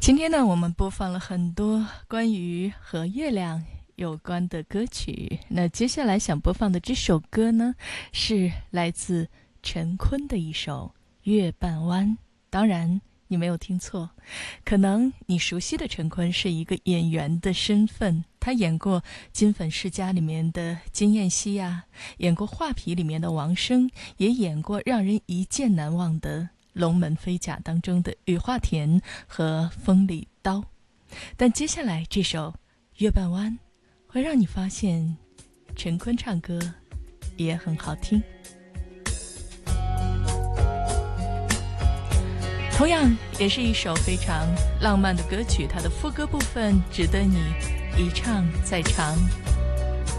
今天呢，我们播放了很多关于和月亮有关的歌曲。那接下来想播放的这首歌呢，是来自陈坤的一首《月半弯》。当然，你没有听错，可能你熟悉的陈坤是一个演员的身份，他演过《金粉世家》里面的金燕西呀，演过《画皮》里面的王生，也演过让人一见难忘的龙门飞甲当中的雨化田和风里刀。但接下来这首月半弯会让你发现陈坤唱歌也很好听，同样也是一首非常浪漫的歌曲，它的副歌部分值得你一唱再唱。